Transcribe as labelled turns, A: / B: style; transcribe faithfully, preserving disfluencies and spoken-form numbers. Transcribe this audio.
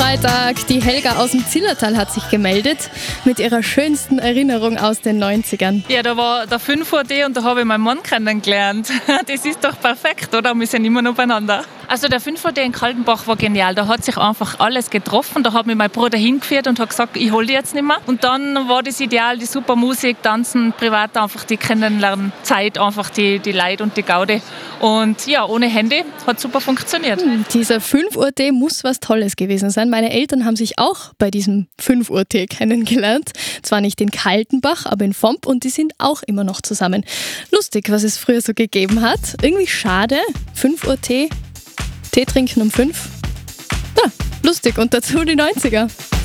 A: Freitag. Die Helga aus dem Zillertal hat sich gemeldet mit ihrer schönsten Erinnerung aus den neunzigern.
B: Ja, da war der fünf Uhr D und da habe ich meinen Mann kennengelernt. Das ist doch perfekt, oder? Wir sind immer noch beieinander. Also der fünf Uhr D in Kaltenbach war genial. Da hat sich einfach alles getroffen. Da hat mich mein Bruder hingeführt und hat gesagt, ich hole die jetzt nicht mehr. Und dann war das ideal, die super Musik, Tanzen, privat einfach die Kennenlernzeit, einfach die, die Leute und die Gaudi. Und ja, ohne Handy hat super funktioniert.
A: Hm, dieser fünf Uhr D muss was Tolles gewesen sein. Meine Eltern haben sich auch bei diesem fünf Uhr D kennengelernt. Zwar nicht in Kaltenbach, aber in Vomp und die sind auch immer noch zusammen. Lustig, was es früher so gegeben hat. Irgendwie schade. fünf Uhr Tee, Tee trinken um fünf. Ja, lustig. Und dazu die neunziger.